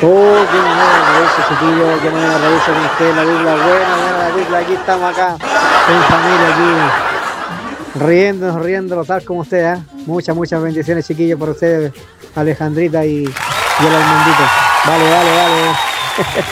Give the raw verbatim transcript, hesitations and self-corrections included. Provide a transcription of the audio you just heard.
Oh, qué manera de reírse, chiquillo, qué manera de reírse con usted, la dupla, buena, buena la dupla, aquí estamos acá, en familia, aquí, riéndonos, riéndonos, tal como usted, ¿eh? Muchas, muchas bendiciones, chiquillos, por ustedes, Alejandrita y, y el Armandito. Vale, vale, vale.